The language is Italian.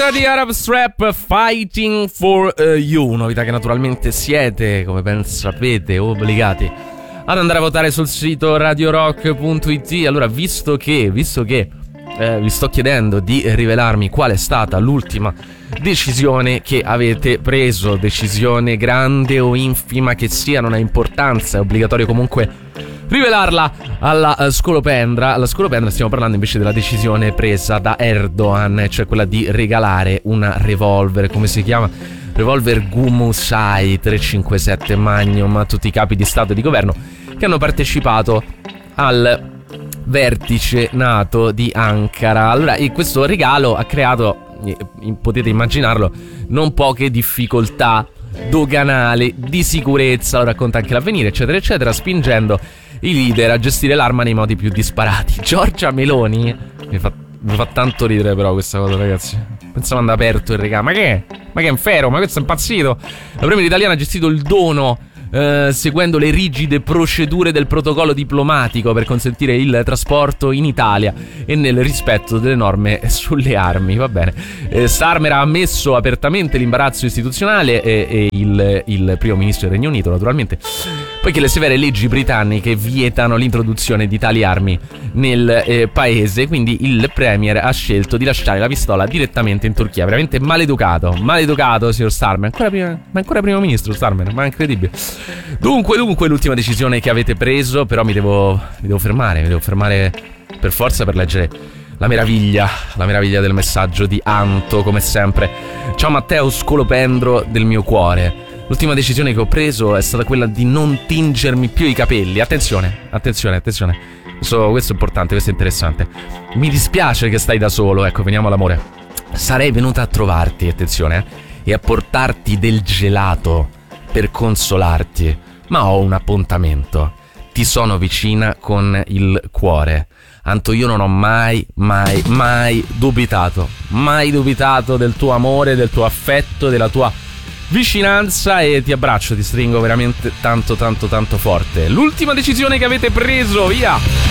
Era di Arab Strap, Fighting for You, novità che naturalmente siete, come ben sapete, obbligati ad andare a votare sul sito radiorock.it. Allora, visto che vi sto chiedendo di rivelarmi qual è stata l'ultima decisione che avete preso, decisione grande o infima che sia, non ha importanza, è obbligatorio comunque rivelarla alla Scolopendra. Alla Scolopendra stiamo parlando invece della decisione presa da Erdogan, cioè quella di regalare una revolver, come si chiama? Revolver Gumusai 357 Magnum a tutti i capi di Stato e di governo che hanno partecipato al vertice NATO di Ankara. Allora, e questo regalo ha creato, potete immaginarlo, non poche difficoltà doganali, di sicurezza, lo racconta anche l'Avvenire, eccetera eccetera, spingendo i leader a gestire l'arma nei modi più disparati. Giorgia Meloni mi fa tanto ridere però questa cosa, ragazzi. Pensavo andare aperto il regalo. Ma che è un fero? Ma questo è impazzito. La premier italiana ha gestito il dono seguendo le rigide procedure del protocollo diplomatico per consentire il trasporto in Italia e nel rispetto delle norme sulle armi. Va bene. Starmer ha ammesso apertamente l'imbarazzo istituzionale e il primo ministro del Regno Unito, naturalmente, poiché le severe leggi britanniche vietano l'introduzione di tali armi nel paese. Quindi il premier ha scelto di lasciare la pistola direttamente in Turchia. Veramente maleducato, signor Starmer. Ancora primo ministro Starmer, ma è incredibile. Dunque, l'ultima decisione che avete preso, però mi devo fermare per forza per leggere la meraviglia del messaggio di Anto, come sempre. Ciao Matteo Scolopendro del mio cuore. L'ultima decisione che ho preso è stata quella di non tingermi più i capelli. Attenzione. Questo è importante, questo è interessante. Mi dispiace che stai da solo, ecco, veniamo all'amore. Sarei venuta a trovarti, attenzione, e a portarti del gelato per consolarti, ma ho un appuntamento. Ti sono vicina con il cuore. Anto, io non ho mai dubitato del tuo amore, del tuo affetto, della tua vicinanza, e ti abbraccio, ti stringo veramente tanto forte. L'ultima decisione che avete preso, via!